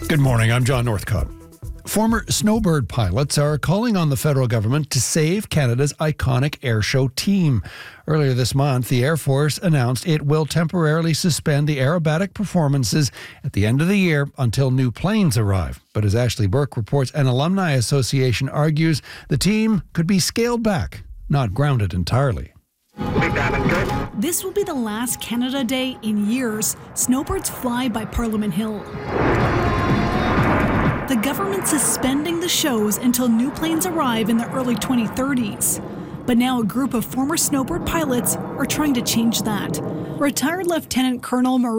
Good morning, I'm John Northcott. Former snowbird pilots are calling on the federal government to save Canada's iconic airshow team. Earlier this month, the Air Force announced it will temporarily suspend the aerobatic performances at the end of the year until new planes arrive. But as Ashley Burke reports, an alumni association argues the team could be scaled back, not grounded entirely. This will be the last Canada Day in years snowbirds fly by Parliament Hill. The government suspending the shows until new planes arrive in the early 2030s. But now a group of former snowbird pilots are trying to change that. Retired Lieutenant Colonel Marie